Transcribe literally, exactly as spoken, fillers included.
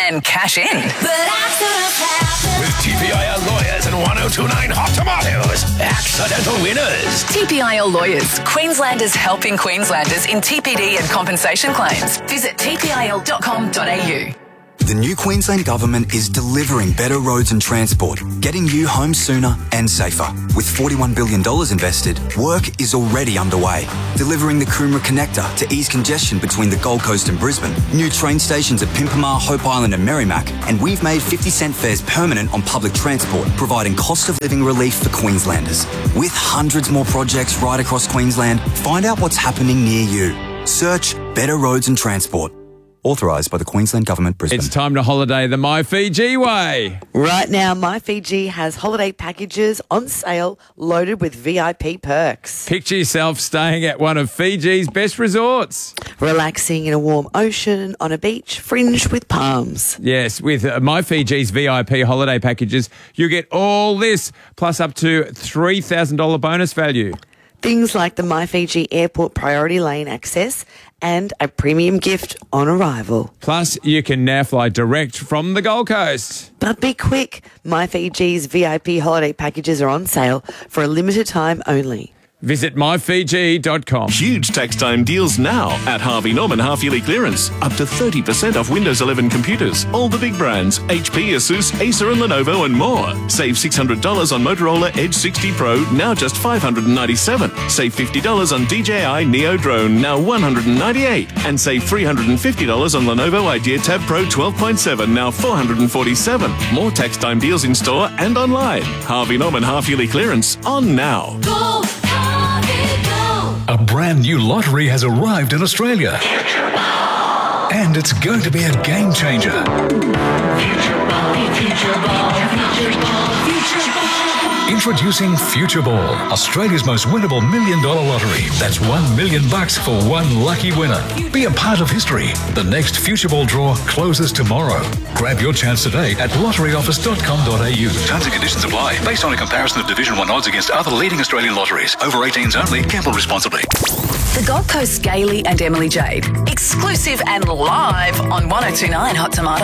and cash in. With T P I L Lawyers and one oh two nine Hot Tomatoes, accidental winners. T P I L Lawyers, Queenslanders helping Queenslanders in T P D and compensation claims. Visit t p i l dot com dot a u. The new Queensland Government is delivering better roads and transport, getting you home sooner and safer. With forty-one billion dollars invested, work is already underway. Delivering the Coomera Connector to ease congestion between the Gold Coast and Brisbane, new train stations at Pimpamar, Hope Island and Merrimack, and we've made fifty cent fares permanent on public transport, providing cost of living relief for Queenslanders. With hundreds more projects right across Queensland, find out what's happening near you. Search Better Roads and Transport. Authorised by the Queensland Government, Brisbane. It's time to holiday the My Fiji way. Right now, My Fiji has holiday packages on sale loaded with V I P perks. Picture yourself staying at one of Fiji's best resorts. Relaxing in a warm ocean on a beach fringed with palms. Yes, with uh, My Fiji's V I P holiday packages, you get all this, plus up to three thousand dollars bonus value. Things like the My Fiji Airport Priority Lane access and a premium gift on arrival. Plus, you can now fly direct from the Gold Coast. But be quick, My Fiji's V I P holiday packages are on sale for a limited time only. Visit my fiji dot com. Huge tax time deals now at Harvey Norman half-yearly clearance. Up to thirty percent off Windows eleven computers. All the big brands, H P, Asus, Acer and Lenovo and more. Save six hundred dollars on Motorola Edge sixty Pro, now just five hundred ninety-seven dollars. Save fifty dollars on D J I Neo Drone, now one hundred ninety-eight dollars. And save three hundred fifty dollars on Lenovo Idea Tab Pro twelve point seven, now four hundred forty-seven dollars. More tax time deals in store and online. Harvey Norman half-yearly clearance on now. Go! A brand new lottery has arrived in Australia. Future Ball. And it's going to be a game changer. Future Ball, Future Ball, Future Ball, Future Ball. Introducing Future Ball, Australia's most winnable million dollar lottery. That's one million bucks for one lucky winner. Be a part of history. The next Future Ball draw closes tomorrow. Grab your chance today at lottery office dot com dot a u. Terms and conditions apply. Based on a comparison of Division one odds against other leading Australian lotteries. Over eighteens only. Gamble responsibly. The Gold Coast Gailey and Emily Jade. Exclusive and live on one oh two nine Hot Tomato.